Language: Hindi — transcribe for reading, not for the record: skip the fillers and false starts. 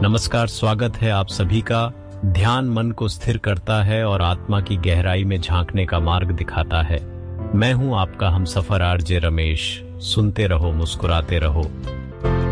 नमस्कार, स्वागत है आप सभी का। ध्यान मन को स्थिर करता है और आत्मा की गहराई में झांकने का मार्ग दिखाता है। मैं हूं आपका हमसफर आरजे रमेश। सुनते रहो, मुस्कुराते रहो।